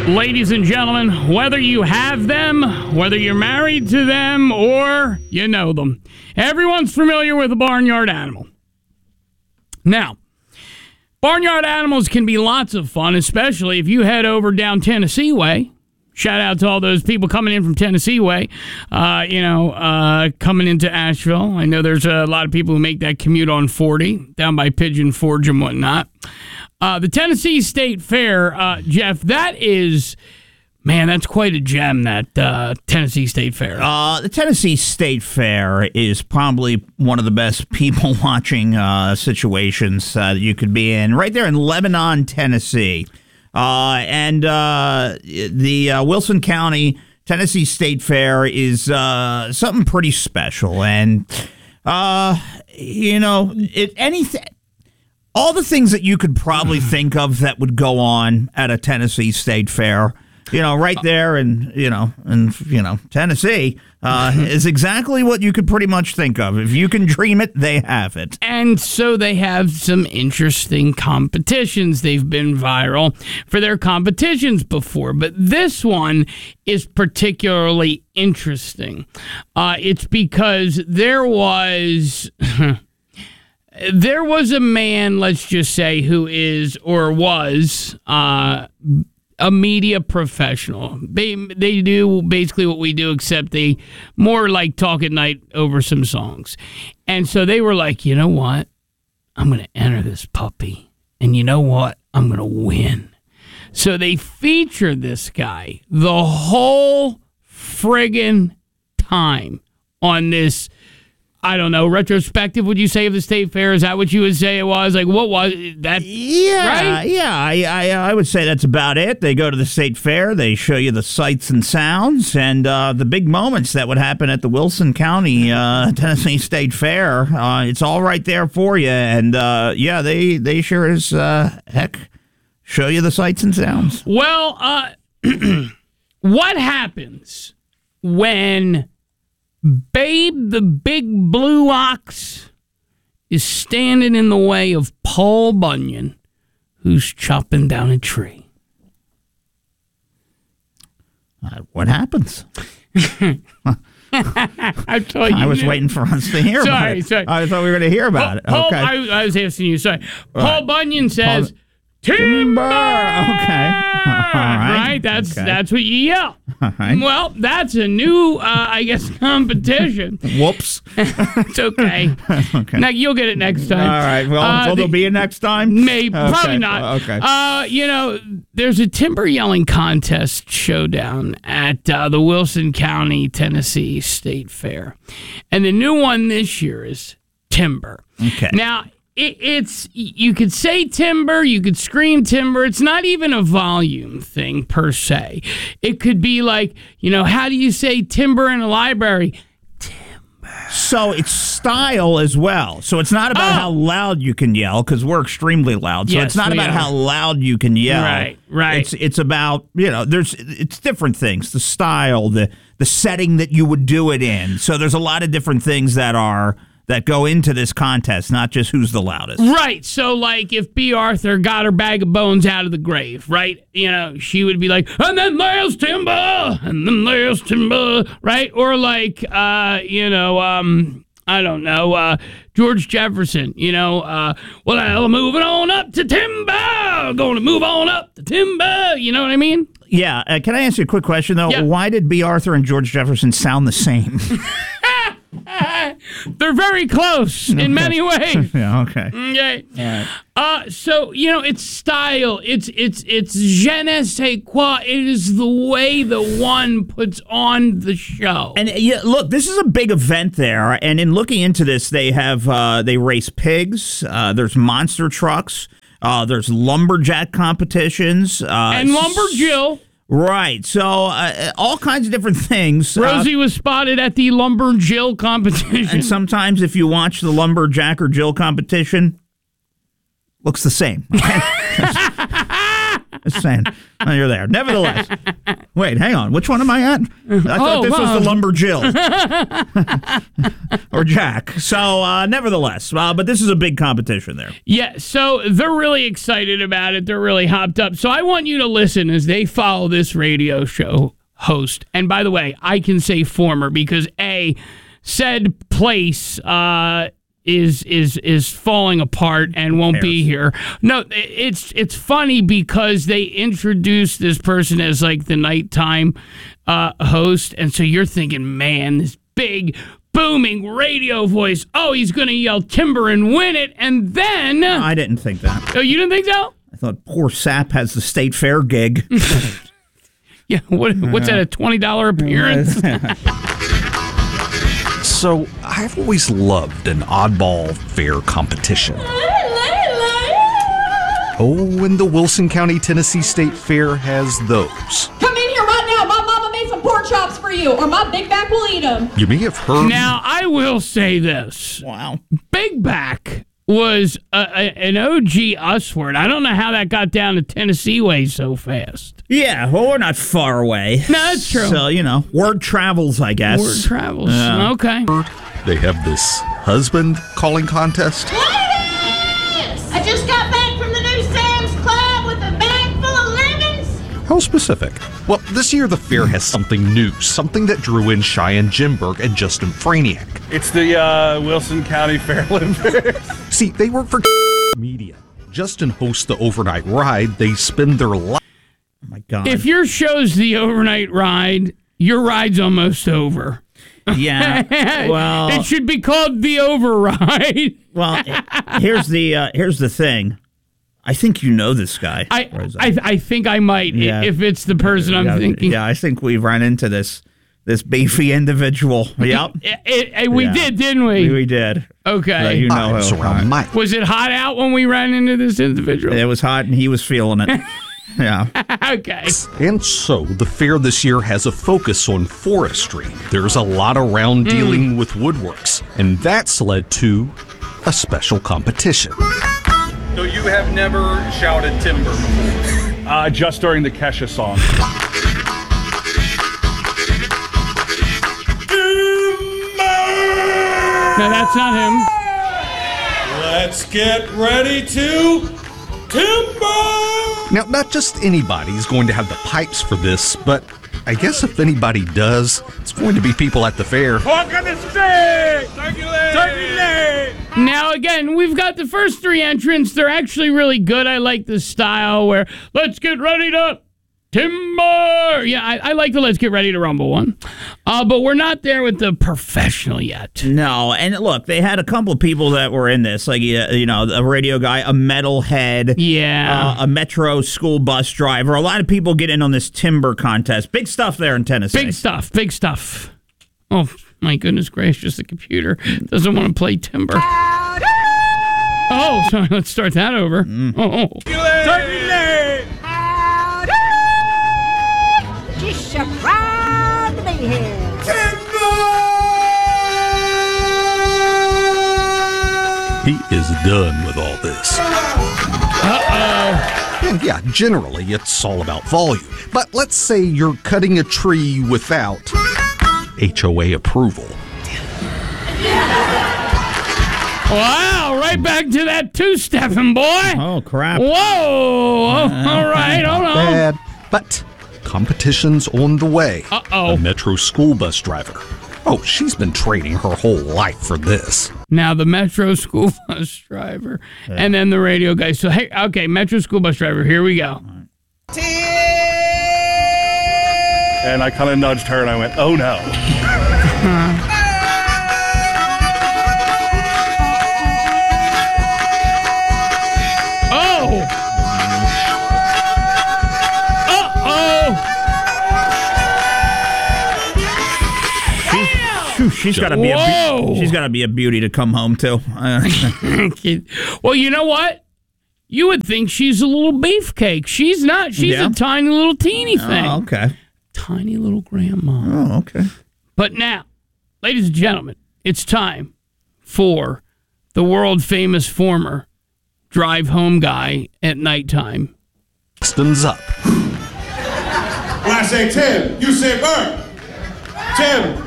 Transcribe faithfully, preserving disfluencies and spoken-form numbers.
Ladies and gentlemen, whether you have them, whether you're married to them, or you know them, everyone's familiar with a barnyard animal. Now, barnyard animals can be lots of fun, especially if you head over down Tennessee way. Shout out to all those people coming in from Tennessee way, uh, you know, uh, coming into Asheville. I know there's a lot of people who make that commute on forty down by Pigeon Forge and whatnot. Uh, the Tennessee State Fair, uh, Jeff, that is, man, that's quite a gem, that uh, Tennessee State Fair. Uh, the Tennessee State Fair is probably one of the best people-watching uh, situations uh, that you could be in, right there in Lebanon, Tennessee. Uh, and uh, the uh, Wilson County Tennessee State Fair is uh, something pretty special. And, uh, you know, it, anything... all the things that you could probably think of that would go on at a Tennessee State Fair, you know, right there in, you know, in, you know, Tennessee, uh, is exactly what you could pretty much think of. If you can dream it, they have it. And so they have some interesting competitions. They've been viral for their competitions before, but this one is particularly interesting. Uh, it's because there was... There was a man, let's just say, who is or was uh, a media professional. They they do basically what we do, except they more like talk at night over some songs. And so they were like, you know what? I'm going to enter this puppy. And you know what? I'm going to win. So they featured this guy the whole friggin' time on this, I don't know, retrospective, would you say, of the State Fair? Is that what you would say it was? Like, what was that? Yeah, right? yeah, I, I I would say that's about it. They go to the State Fair, they show you the sights and sounds, and uh, the big moments that would happen at the Wilson County uh, Tennessee State Fair. Uh, it's all right there for you, and uh, yeah, they, they sure as uh, heck show you the sights and sounds. Well, uh, what happens when Babe the Big Blue Ox is standing in the way of Paul Bunyan, who's chopping down a tree? Uh, what happens? I told you. I was waiting for us to hear sorry, about it. Sorry, I thought we were going to hear about Paul, it. Okay. Paul, I, I was asking you, sorry. Paul right. Bunyan says, Paul, Timber! Okay. All right. Right? That's okay. that's what you yell. All right. Well, that's a new, uh, I guess, competition. Whoops. It's okay. Okay. Now, you'll get it next time. All right. Well, Uh, will the- there be a next time? Maybe. Okay. Probably not. Okay. Uh, you know, there's a timber yelling contest showdown at uh, the Wilson County, Tennessee State Fair. And the new one this year is timber. Okay. Now, it, it's, you could say timber, you could scream timber. It's not even a volume thing per se. It could be like, you know, how do you say timber in a library? So it's style as well. So it's not about Oh. how loud you can yell, because we're extremely loud. So Yes, it's not we about are. how loud you can yell. Right, right. It's it's about, you know, there's it's different things. The style, the the setting that you would do it in. So there's a lot of different things that are that go into this contest, not just who's the loudest. Right. So, like, if B. Arthur got her bag of bones out of the grave, right? You know, she would be like, and then there's timber, and then there's timber, right? Or like, uh, you know, um, I don't know, uh, George Jefferson, you know, uh, well, I'm moving on up to timber, gonna move on up to timber, you know what I mean? Yeah. Uh, can I ask you a quick question, though? Yeah. Why did B. Arthur and George Jefferson sound the same? They're very close in many ways. Yeah, okay. Okay. All right. Uh, so, you know, it's style. It's it's it's je ne sais quoi. It is the way the one puts on the show. And yeah, look, this is a big event there. And in looking into this, they have uh, they race pigs. Uh, there's monster trucks. Uh, there's lumberjack competitions. Uh, And Lumberjill. Right. So uh, all kinds of different things. Rosie Uh, was spotted at the Lumberjill competition. and sometimes if you watch the lumberjack or Jill competition, looks the same. As just saying. Oh, you're there. Nevertheless. Wait, hang on. Which one am I at? I thought Oh, this wow. was the Lumber Jill. Or Jack. So, uh, nevertheless. Uh, but this is a big competition there. Yeah, so they're really excited about it. They're really hopped up. So I want you to listen as they follow this radio show host. And by the way, I can say former because A, said place uh, is is is falling apart and won't be here. No, it's it's funny because they introduced this person as like the nighttime uh, host, and so you're thinking, man, this big booming radio voice. Oh, he's going to yell timber and win it, and then I didn't think that. Oh, you didn't think so? I thought poor Sap has the state fair gig. Yeah, what, what's that, a twenty dollars appearance? So, I've always loved an oddball fair competition. Oh, and the Wilson County, Tennessee State Fair has those. Come in here right now. My mama made some pork chops for you, or my big back will eat them. You may have heard. Now, I will say this. Wow. Big back was a, a, an O G us word. I don't know how that got down to Tennessee way so fast. Yeah, well, we're not far away. No, that's true. So, you know, word travels, I guess. Word travels. Yeah. Okay. They have this husband calling contest. Ladies! I just got back from the new Sam's Club with a bag full of lemons. How specific? Well, this year the fair has something new, something that drew in Cheyenne Jimberg and Justin Franiak. It's the uh, Wilson County Fairland Fair. See, they work for media. Justin hosts the overnight ride. They spend their life. Oh, my God. If your show's the overnight ride, your ride's almost over. Yeah. Well, it should be called the override. well, here's the uh, here's the thing. I think you know this guy. I, Rosa. I I think I might Yeah. if it's the person I'm yeah, thinking. Yeah, I think we've run into this this beefy individual. Yep. It- it- it- we Yeah. did, didn't we? We, we did. Okay. So you know Vibes who. around Mike. Was it hot out when we ran into this individual? It was hot and he was feeling it. Yeah. Okay. And so, the fair this year has a focus on forestry. There's a lot around dealing with woodworks, and that's led to a special competition. So you have never shouted timber before? Uh, just during the Kesha song. No, that's not him. Let's get ready to timber! Now, not just anybody's going to have the pipes for this, but I guess if anybody does, it's going to be people at the fair. Walk on the street! Turkey leg! Turkey leg! Now, again, we've got the first three entrants. They're actually really good. I like the style where let's get ready to timber. Yeah, I, I like the let's get ready to rumble one. Uh, but we're not there with the professional yet. No, and look, they had a couple of people that were in this, like uh, you know, a radio guy, a metalhead, Yeah. uh, a Metro school bus driver. A lot of people get in on this timber contest. Big stuff there in Tennessee. Big stuff, big stuff. Oh, my goodness gracious, the computer doesn't want to play timber. Oh, sorry, let's start that over. Oh. Turkey leg! Just a proud to be here. He is done with all this. Uh-oh. And yeah, generally it's all about volume. But let's say you're cutting a tree without H O A approval. Wow, right back to that two-stepping, boy. Oh, crap. Whoa. Oh, all right, hold on. Bad. But competition's on the way. Uh-oh. A Metro school bus driver. Oh, she's been training her whole life for this. Now the Metro school bus driver and then the radio guy. So, hey, okay, Metro school bus driver, here we go. And I kind of nudged her and I went, oh no. Oh! Uh-oh! Phew, she's got to be a Whoa. be- she's got to be a beauty to come home to. Uh, Well, you know what? You would think she's a little beefcake. She's not. She's Yeah? a tiny little teeny thing. oh, okay. Tiny little grandma. Oh, okay. But now, ladies and gentlemen, it's time for the world famous former drive home guy at nighttime, Systems up. When I say Tim, you say Bert. Tim,